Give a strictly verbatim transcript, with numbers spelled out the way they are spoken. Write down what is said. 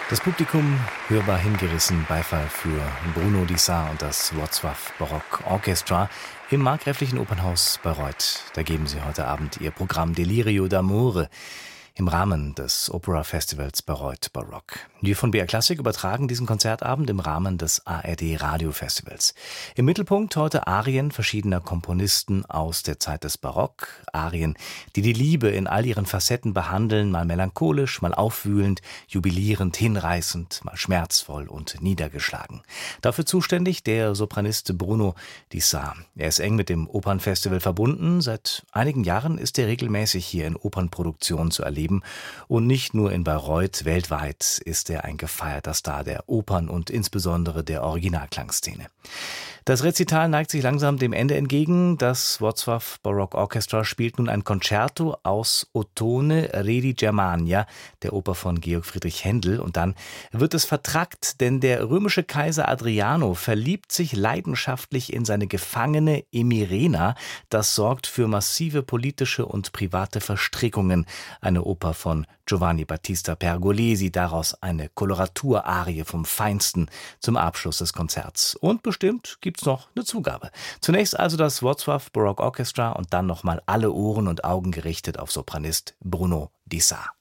Das Publikum hörbar hingerissen, Beifall für Bruno Dissart und das Wrocław Baroque Orchestra im Markgräflichen Opernhaus Bayreuth. Da geben sie heute Abend ihr Programm Delirio d'Amore im Rahmen des Opera Festivals Bayreuth Baroque. Wir von B R Klassik übertragen diesen Konzertabend im Rahmen des A R D Radio Festivals. Im Mittelpunkt heute Arien verschiedener Komponisten aus der Zeit des Barock. Arien, die die Liebe in all ihren Facetten behandeln, mal melancholisch, mal aufwühlend, jubilierend, hinreißend, mal schmerzvoll und niedergeschlagen. Dafür zuständig der Sopranist Bruno Dissart. Er ist eng mit dem Opernfestival verbunden. Seit einigen Jahren ist er regelmäßig hier in Opernproduktionen zu erleben. Und nicht nur in Bayreuth, weltweit ist er ein gefeierter Star der Opern und insbesondere der Originalklangszene. Das Rezital neigt sich langsam dem Ende entgegen. Das Wrocław Baroque Orchestra spielt nun ein Concerto aus Ottone Re di Germania, der Oper von Georg Friedrich Händel. Und dann wird es vertrackt, denn der römische Kaiser Adriano verliebt sich leidenschaftlich in seine Gefangene Emirena. Das sorgt für massive politische und private Verstrickungen. Eine Oper von Giovanni Battista Pergolesi, daraus eine Koloratourarie vom Feinsten zum Abschluss des Konzerts. Und bestimmt gibt's noch eine Zugabe. Zunächst also das Wrocław Baroque Orchestra und dann nochmal alle Ohren und Augen gerichtet auf Sopranist Bruno Dissart.